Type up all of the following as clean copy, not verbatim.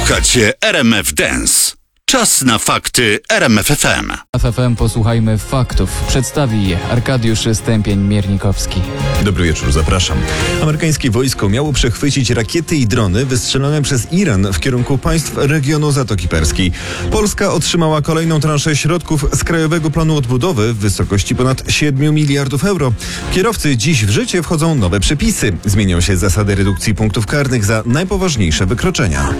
Słuchacie RMF Dance. Czas na fakty RMF FM. W FM posłuchajmy faktów. Przedstawi je Arkadiusz Stępień-Miernikowski. Dobry wieczór, zapraszam. Amerykańskie wojsko miało przechwycić rakiety i drony wystrzelone przez Iran w kierunku państw regionu Zatoki Perskiej. Polska otrzymała kolejną transzę środków z Krajowego Planu Odbudowy w wysokości ponad 7 miliardów euro. Kierowcy, dziś w życie wchodzą nowe przepisy. Zmienią się zasady redukcji punktów karnych za najpoważniejsze wykroczenia.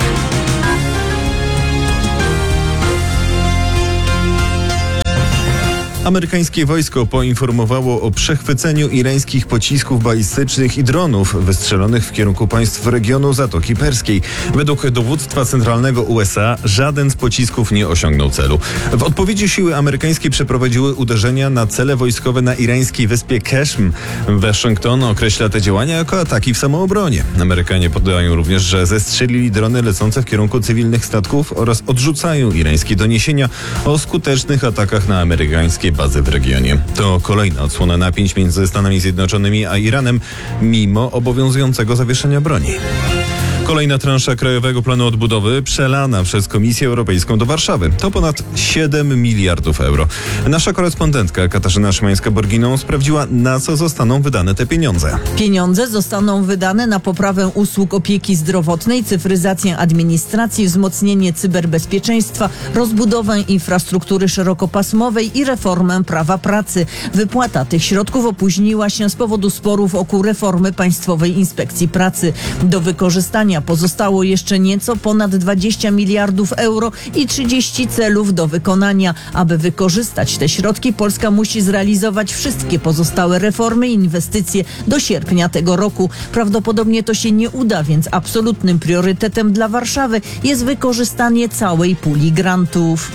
Amerykańskie wojsko poinformowało o przechwyceniu irańskich pocisków balistycznych i dronów wystrzelonych w kierunku państw regionu Zatoki Perskiej. Według dowództwa centralnego USA żaden z pocisków nie osiągnął celu. W odpowiedzi siły amerykańskie przeprowadziły uderzenia na cele wojskowe na irańskiej wyspie Keshm. Waszyngton określa te działania jako ataki w samoobronie. Amerykanie podają również, że zestrzelili drony lecące w kierunku cywilnych statków oraz odrzucają irańskie doniesienia o skutecznych atakach na amerykańskie bazy w regionie. To kolejna odsłona napięć między Stanami Zjednoczonymi a Iranem, mimo obowiązującego zawieszenia broni. Kolejna transza Krajowego Planu Odbudowy przelana przez Komisję Europejską do Warszawy. To ponad 7 miliardów euro. Nasza korespondentka Katarzyna Szymańska-Borginą sprawdziła, na co zostaną wydane te pieniądze. Pieniądze zostaną wydane na poprawę usług opieki zdrowotnej, cyfryzację administracji, wzmocnienie cyberbezpieczeństwa, rozbudowę infrastruktury szerokopasmowej i reformę prawa pracy. Wypłata tych środków opóźniła się z powodu sporów wokół reformy Państwowej Inspekcji Pracy. Do wykorzystania pozostało jeszcze nieco ponad 20 miliardów euro i 30 celów do wykonania. Aby wykorzystać te środki, Polska musi zrealizować wszystkie pozostałe reformy i inwestycje do sierpnia tego roku. Prawdopodobnie to się nie uda, więc absolutnym priorytetem dla Warszawy jest wykorzystanie całej puli grantów.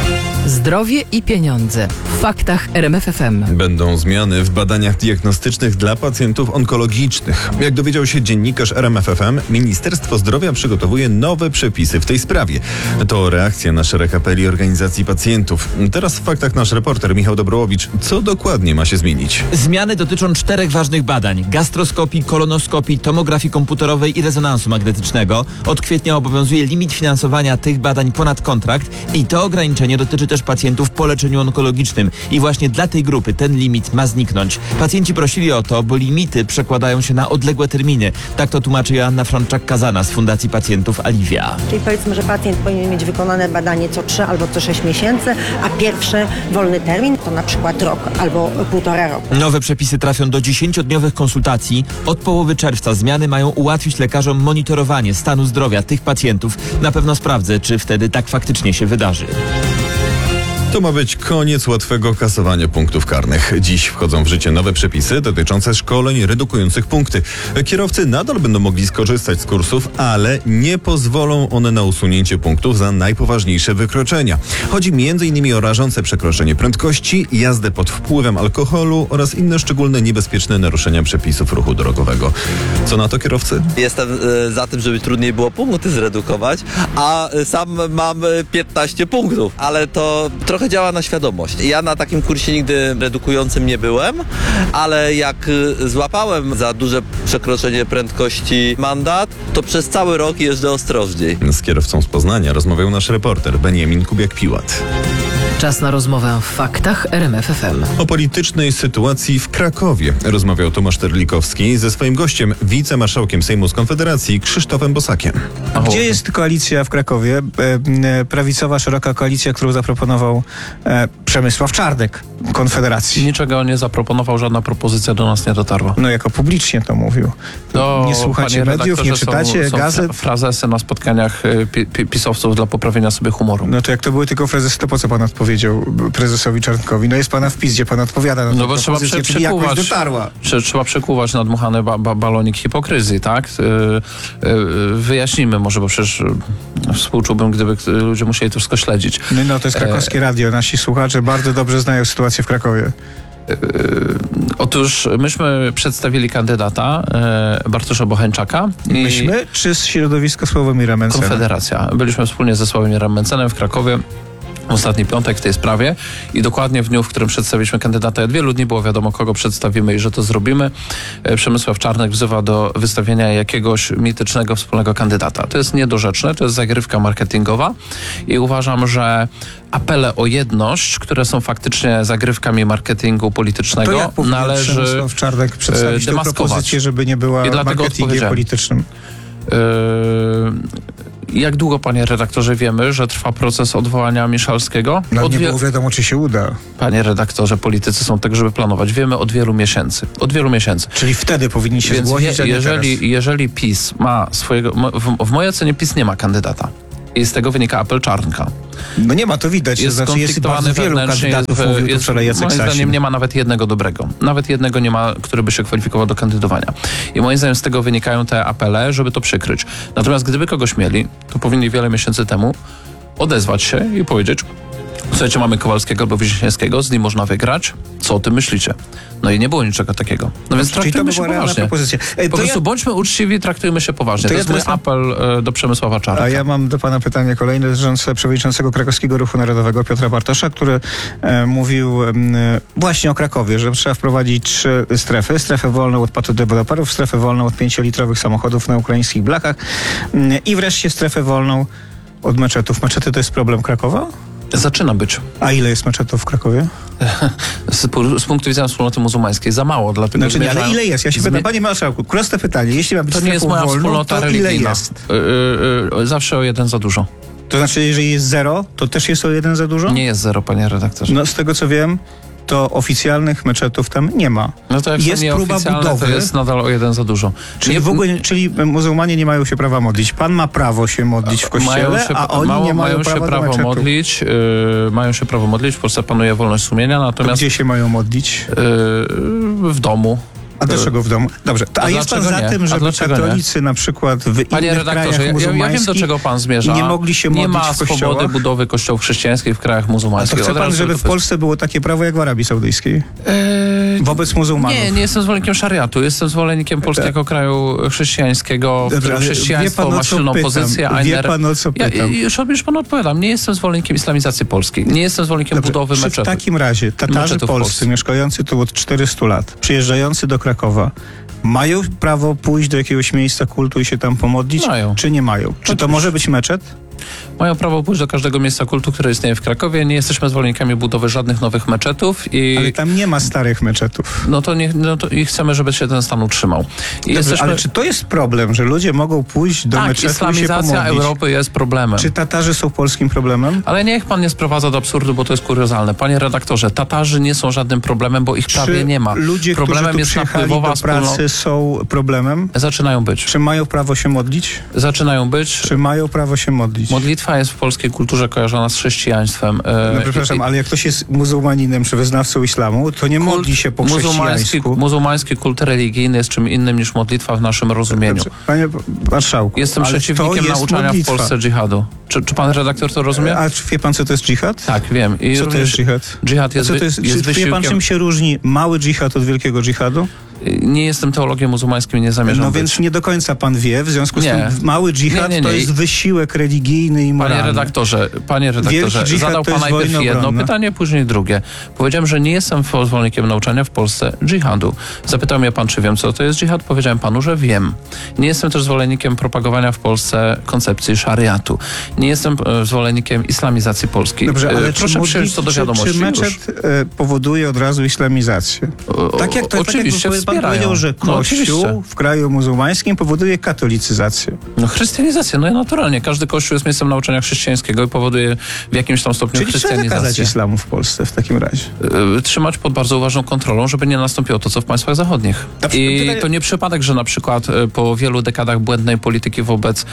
Zdrowie i pieniądze. W faktach RMF FM. Będą zmiany w badaniach diagnostycznych dla pacjentów onkologicznych. Jak dowiedział się dziennikarz RMF FM, Ministerstwo Zdrowia przygotowuje nowe przepisy w tej sprawie. To reakcja na szereg apeli organizacji pacjentów. Teraz w faktach nasz reporter Michał Dobrołowicz. Co dokładnie ma się zmienić? Zmiany dotyczą 4 ważnych badań: gastroskopii, kolonoskopii, tomografii komputerowej i rezonansu magnetycznego. Od kwietnia obowiązuje limit finansowania tych badań ponad kontrakt i to ograniczenie dotyczy też pacjentów po leczeniu onkologicznym. I właśnie dla tej grupy ten limit ma zniknąć. Pacjenci prosili o to, bo limity przekładają się na odległe terminy. Tak to tłumaczy Joanna Frączak-Kazana z Fundacji Pacjentów Aliwia. Czyli powiedzmy, że pacjent powinien mieć wykonane badanie co 3 albo co 6 miesięcy, a pierwszy wolny termin to na przykład rok albo 1,5 roku. Nowe przepisy trafią do 10-dniowych konsultacji. Od połowy czerwca zmiany mają ułatwić lekarzom monitorowanie stanu zdrowia tych pacjentów. Na pewno sprawdzę, czy wtedy tak faktycznie się wydarzy. To ma być koniec łatwego kasowania punktów karnych. Dziś wchodzą w życie nowe przepisy dotyczące szkoleń redukujących punkty. Kierowcy nadal będą mogli skorzystać z kursów, ale nie pozwolą one na usunięcie punktów za najpoważniejsze wykroczenia. Chodzi m.in. o rażące przekroczenie prędkości, jazdę pod wpływem alkoholu oraz inne szczególne niebezpieczne naruszenia przepisów ruchu drogowego. Co na to kierowcy? Jestem za tym, żeby trudniej było punkty zredukować, a sam mam 15 punktów, ale to trochę działa na świadomość. Ja na takim kursie nigdy redukującym nie byłem, ale jak złapałem za duże przekroczenie prędkości mandat, to przez cały rok jeżdżę ostrożniej. Z kierowcą z Poznania rozmawiał nasz reporter Beniamin Kubiak-Piłat. Czas na rozmowę w faktach RMF FM. O politycznej sytuacji w Krakowie rozmawiał Tomasz Terlikowski ze swoim gościem, wicemarszałkiem Sejmu z Konfederacji Krzysztofem Bosakiem. Gdzie jest koalicja w Krakowie? Prawicowa, szeroka koalicja, którą zaproponował Przemysław Czarnek Konfederacji. Niczego nie zaproponował, żadna propozycja do nas nie dotarła. No jako publicznie to mówił. Nie słuchacie mediów, nie czytacie gazet? Frazesy na spotkaniach pisowców dla poprawienia sobie humoru. No to jak to były tylko frazesy, to po co pan odpowiedział prezesowi Czarnkowi? No jest pana w PiS, pana odpowiada na tę propozycję, czyli jakoś dotarła. Trzeba przekuwać nadmuchany balonik hipokryzji, tak? Wyjaśnijmy może, bo przecież współczułbym, gdyby ludzie musieli to wszystko śledzić. No to jest krakowskie radio. Nasi słuchacze bardzo dobrze znają sytuację w Krakowie. Otóż myśmy przedstawili kandydata Bartosza Bocheńczaka. Myśmy? Czy środowisko Sławomirem Mencenem? Konfederacja. Byliśmy wspólnie ze Sławomirem Mencenem w Krakowie. w ostatni piątek w tej sprawie i dokładnie w dniu, w którym przedstawiliśmy kandydata, od wielu dni było wiadomo, kogo przedstawimy i że to zrobimy. Przemysław Czarnek wzywa do wystawienia jakiegoś mitycznego wspólnego kandydata. To jest niedorzeczne, to jest zagrywka marketingowa i uważam, że apele o jedność, które są faktycznie zagrywkami marketingu politycznego, To jak powinien należy Przemysław Czarnek przedstawić tę demaskować. propozycję, żeby nie była I dlatego marketingiem odpowiedziałem. politycznym? Jak długo, panie redaktorze, wiemy, że trwa proces odwołania Miszalskiego? No, nie było wiadomo, czy się uda. Panie redaktorze, politycy są tak, żeby planować. Wiemy od wielu miesięcy. Od wielu miesięcy. Czyli wtedy powinni się Więc zgłosić, a nie teraz. jeżeli PiS ma swojego... W mojej ocenie PiS nie ma kandydata. I z tego wynika apel Czarnka. No nie ma, to widać. Jest Znaczy, jest skonfliktowany bardzo wielu wewnętrznie, kandydatów, mówił tu wczoraj Jacek moim Sasin. zdaniem nie ma nawet jednego dobrego. Nawet jednego nie ma, który by się kwalifikował do kandydowania. I moim zdaniem z tego wynikają te apele, żeby to przykryć. Natomiast gdyby kogoś mieli, to powinni wiele miesięcy temu odezwać się i powiedzieć: słuchajcie, mamy Kowalskiego albo Wiśniewskiego, z nim można wygrać. Co o tym myślicie? No i nie było niczego takiego. No więc Czyli to traktujmy by się była realna poważnie. propozycja. Po prostu bądźmy uczciwi, traktujmy się poważnie. To ja jest mój teraz mam- apel do Przemysława Czarnka. A ja mam do pana pytanie kolejne dotyczące przewodniczącego Krakowskiego Ruchu Narodowego Piotra Bartosza, który mówił właśnie o Krakowie, że trzeba wprowadzić 3 strefy. Strefę wolną od patodeweloperów, strefę wolną od 5-litrowych samochodów na ukraińskich blachach i wreszcie strefę wolną od meczetów. Meczety to jest problem Krakowa? Zaczyna być. A ile jest meczetów w Krakowie? Z punktu widzenia wspólnoty muzułmańskiej za mało, dlatego Znaczy nie, ale zmierzają- ile jest? Ja się pytam, panie marszałku, proste pytanie. Jeśli ma być To nie jest strefą moja wolną, wspólnota to ile religijna. jest? Zawsze o jeden za dużo. To znaczy, jeżeli jest 0, to też jest o 1 za dużo? Nie jest 0, panie redaktorze. No z tego co wiem, to oficjalnych meczetów tam nie ma. No to jak jest są próba nieoficjalne, budowy. to jest nadal o jeden za dużo. Czyli w ogóle, czyli muzułmanie nie mają się prawa modlić. Pan ma prawo się modlić w kościele, a oni nie mają się prawa do prawo meczetu. modlić. Mają się prawo modlić, w Polsce panuje wolność sumienia, To natomiast gdzie się mają modlić? w domu. A dlaczego w domu? Dobrze, A a jest pan dlaczego za nie? tym, A żeby dlaczego nie? katolicy na przykład w Panie innych redaktorze, krajach ja wiem, muzułmańskich do czego pan zmierza. nie mogli się Nie modlić ma w kościołach? swobody budowy kościołów chrześcijańskich w krajach A to muzułmańskich. chce Od pan, razu żeby to w Polsce było takie prawo jak w Arabii Saudyjskiej? Wobec muzułmanów. Nie jestem zwolennikiem szariatu. Jestem zwolennikiem polskiego kraju chrześcijańskiego, w Dobrze, którym ale chrześcijaństwo wie pan, ma o co silną pytam? pozycję. Wie pan, o co pytam? Już panu odpowiadam. Nie jestem zwolennikiem islamizacji polskiej. Nie jestem zwolennikiem Dobrze, budowy czy w meczetów. takim razie Tatarzy Meczetów w polscy Polsce. mieszkający tu od 400 lat, przyjeżdżający do Krakowa, mają prawo pójść do jakiegoś miejsca kultu i się tam pomodlić? Mają. Czy nie mają? Czy to może być meczet? Mają prawo pójść do każdego miejsca kultu, które istnieje w Krakowie. Nie jesteśmy zwolennikami budowy żadnych nowych meczetów i Ale tam nie ma starych meczetów. i chcemy, żeby się ten stan utrzymał. I Dobrze, ale czy to jest problem, że ludzie mogą pójść do tak, meczetu i się islamizacja pomodlić? Europy jest problemem. Czy Tatarzy są polskim problemem? Ale niech pan nie sprowadza do absurdu, bo to jest kuriozalne. Panie redaktorze, Tatarzy nie są żadnym problemem, bo ich prawie Czy nie ma. ludzie, Problemem którzy tu jest przyjechali napływowa do pracy, są problemem? Zaczynają być. Czy mają prawo się modlić? Zaczynają być. Czy mają prawo się modlić? Modlitwa jest w polskiej kulturze kojarzona z chrześcijaństwem. No, przepraszam, ale jak ktoś jest muzułmaninem czy wyznawcą islamu, to nie modli się po chrześcijańsku. Muzułmański kult religijny jest czym innym niż modlitwa w naszym rozumieniu. Dobrze, panie marszałku, Jestem ale to przeciwnikiem jest nauczania modlitwa. w Polsce dżihadu. Czy pan redaktor to rozumie? A czy wie pan, co to jest dżihad? Tak, wiem. I Co to również jest dżihad? Dżihad jest, Co to jest, jest czy wie pan, wysiłkiem. czym się różni mały dżihad od wielkiego dżihadu? Nie jestem teologiem muzułmańskim i nie zamierzam No być. więc nie do końca pan wie, w związku z Nie. tym mały dżihad Nie. to jest wysiłek religijny i moralny. Panie redaktorze, Wielki dżihad zadał to pan jest najpierw wojna jedno obronna. pytanie, później drugie. Powiedziałem, że nie jestem zwolennikiem nauczania w Polsce dżihadu. Zapytał mnie pan, czy wiem, co to jest dżihad. Powiedziałem panu, że wiem. Nie jestem też zwolennikiem propagowania w Polsce koncepcji szariatu. Nie jestem zwolennikiem islamizacji Polski. Dobrze, ale proszę przyjąć to do wiadomości. Czy meczet powoduje od razu islamizację? Tak jak oczywiście pan wspierają. powiedział, że No, Kościół oczywiście. w kraju muzułmańskim powoduje katolicyzację. No chrystianizację, no naturalnie. Każdy kościół jest miejscem nauczania chrześcijańskiego i powoduje w jakimś tam stopniu Czyli trzeba zakazać chrystianizację. islamu w Polsce w takim razie. Trzymać pod bardzo uważną kontrolą, żeby nie nastąpiło to, co w państwach zachodnich. I to nie przypadek, że na przykład po wielu dekadach błędnej polityki wobec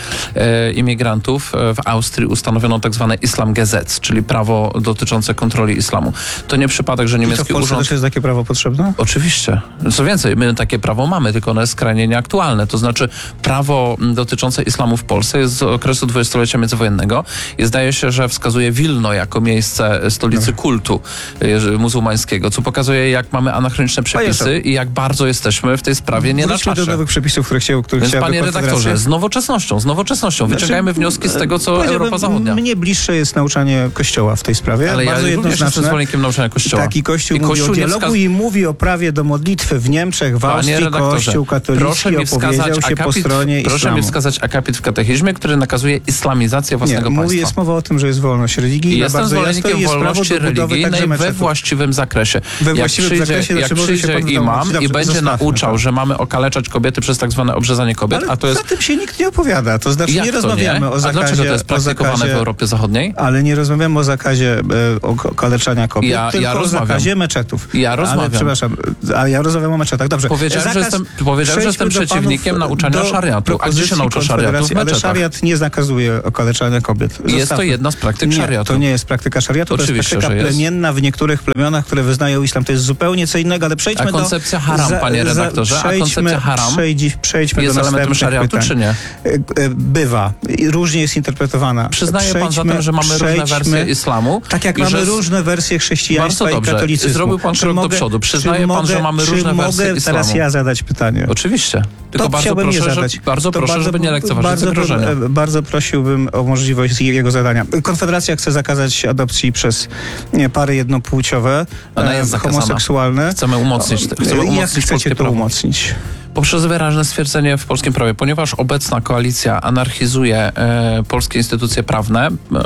imigrantów w Austrii ustanowiono tak zwane Islamgesetz, czyli prawo dotyczące kontroli islamu. To nie przypadek, że I to w niemiecki Polsce urząd... też jest takie prawo potrzebne? Oczywiście. Co więcej, więcej, my takie prawo mamy, tylko ono jest skrajnie nieaktualne. To znaczy prawo dotyczące islamu w Polsce jest z okresu dwudziestolecia międzywojennego i zdaje się, że wskazuje Wilno jako miejsce stolicy kultu muzułmańskiego, co pokazuje, jak mamy anachroniczne przepisy i jak bardzo jesteśmy w tej sprawie nie na Wróćmy czasie. do nowych przepisów, które Więc chciałaby panie redaktorze, z nowoczesnością. Wyciągajmy wnioski z tego, co Europa Zachodnia. Mnie bliższe jest nauczanie Kościoła w tej sprawie. Ale bardzo ja również jestem jednoznaczne. zwolennikiem nauczania Kościoła. Taki Kościół I mówi Kościół o nie dialogu i mówi o prawie do modlitwy w Niemczech, w Austrii. Kościół katolicki opowiedział się po stronie islamu. Proszę mi wskazać akapit w katechizmie, który nakazuje islamizację własnego państwa. Jest mowa o tym, że jest wolność religii. I jestem zwolennikiem wolności religijnej we właściwym zakresie. Jak przyjdzie imam i będzie nauczał, że mamy okaleczać kobiety przez tak zwane obrzezanie kobiet, ale a to jest... za tym się nikt nie opowiada. To znaczy Jak nie to rozmawiamy o zakazie... A dlaczego to jest praktykowane w Europie Zachodniej? Ale nie rozmawiamy o zakazie okaleczania kobiet, tylko o zakazie meczetów. Ja rozmawiam. Ale, przepraszam, ale ja rozmawiam o meczetach. Dobrze. Powiedziałem, że jestem przeciwnikiem nauczania szariatu. A gdzie się naucza szariatu? W Ale meczetach. szariat nie zakazuje okaleczania kobiet. Jest to jedna z praktyk szariatu. To nie jest praktyka szariatu, Oczywiście, to jest praktyka plemienna w niektórych plemionach, które wyznają islam. To jest zupełnie co innego, ale przejdźmy do... A koncepcja haram, panie redaktorze? A koncepcja haram przejdźmy jest do elementem szariatu, pytań. czy nie? Bywa. Różnie jest interpretowana. Przyznaje pan zatem, że mamy różne wersje islamu? Tak jak mamy różne wersje chrześcijaństwa i katolicyzmu. Zrobił pan krok do przodu. Przyznaje pan, że mamy różne wersje islamu? Teraz ja zadać pytanie? Oczywiście. Tylko bardzo proszę, żeby nie lekceważyć zagrożenia. Bardzo prosiłbym o możliwość jego zadania. Konfederacja chce zakazać adopcji przez pary jednopłciowe, homoseksualne. Chcemy umocnić Jak chcecie to umocnić? Poprzez wyraźne stwierdzenie w polskim prawie, ponieważ obecna koalicja anarchizuje polskie instytucje prawne,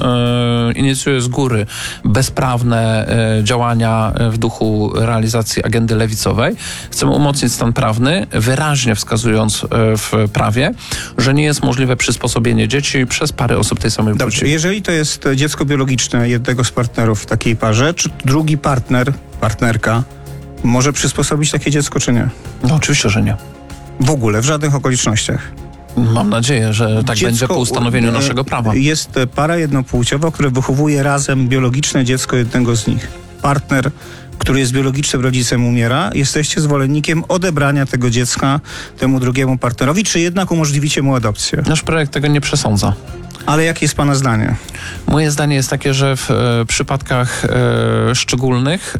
inicjuje z góry bezprawne działania w duchu realizacji agendy lewicowej, chcemy umocnić stan prawny, wyraźnie wskazując w prawie, że nie jest możliwe przysposobienie dzieci przez pary osób tej samej płci. Jeżeli to jest dziecko biologiczne jednego z partnerów w takiej parze, czy drugi partnerka może przysposobić takie dziecko, czy nie? No oczywiście, że nie. W ogóle, w żadnych okolicznościach. Mam nadzieję, że tak będzie po ustanowieniu naszego prawa. Jest para jednopłciowa, która wychowuje razem biologiczne dziecko jednego z nich. Partner, który jest biologicznym rodzicem, umiera. Jesteście zwolennikiem odebrania tego dziecka temu drugiemu partnerowi, czy jednak umożliwicie mu adopcję? Nasz projekt tego nie przesądza. Ale jakie jest pana zdanie? Moje zdanie jest takie, że w przypadkach szczególnych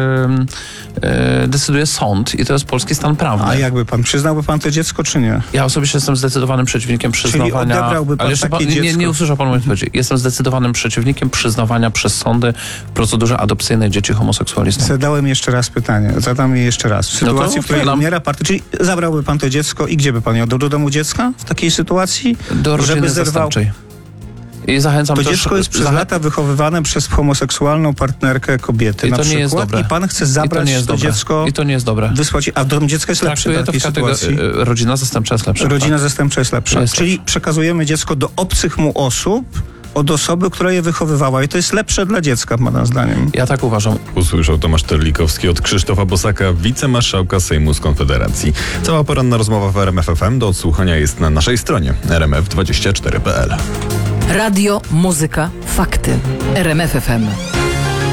decyduje sąd i to jest polski stan prawny. A jakby przyznałby pan to dziecko, czy nie? Ja osobiście jestem zdecydowanym przeciwnikiem przyznawania... Czyli odebrałby pan takie dziecko? Nie usłyszał pan mojej odpowiedzi. Jestem zdecydowanym przeciwnikiem przyznawania przez sądy w procedurze adopcyjnej dzieci homoseksualistów. Zadałem jeszcze raz pytanie. Zadam je jeszcze raz. W sytuacji, w której umiera partner, czyli zabrałby pan to dziecko i gdzie by pan je oddał? Do domu dziecka w takiej sytuacji? Do rodziny zastępczej. I zachęcam to dziecko jest przez lata wychowywane przez homoseksualną partnerkę kobiety. I to na przykład, nie jest dobre. I pan chce zabrać to dziecko. I to nie jest dobre. Wysłać, a dom dziecka jest lepszy w takiej sytuacji. Rodzina zastępcza jest lepsza. Rodzina zastępcza jest lepsza. Czyli przekazujemy dziecko do obcych mu osób, od osoby, która je wychowywała. I to jest lepsze dla dziecka, pana zdaniem. Ja tak uważam. Usłyszał Tomasz Terlikowski od Krzysztofa Bosaka, wicemarszałka Sejmu z Konfederacji. Cała poranna rozmowa w RMF FM do odsłuchania jest na naszej stronie rmf24.pl. Radio, muzyka, fakty. RMF FM.